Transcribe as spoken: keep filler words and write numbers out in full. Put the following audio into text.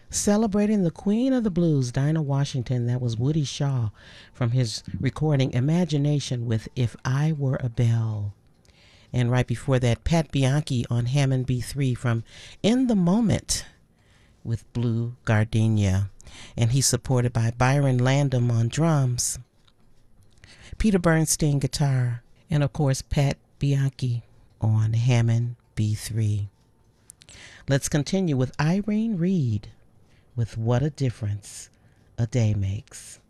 Celebrating the Queen of the Blues, Dinah Washington. That was Woody Shaw from his recording Imagination with If I Were a Bell. And right before that, Pat Bianchi on Hammond B three from In the Moment with Blue Gardenia. And he's supported by Byron Landum on drums, Peter Bernstein guitar, and of course Pat Bianchi on Hammond B three. Let's continue with Irene Reed with What a Difference a Day Makes.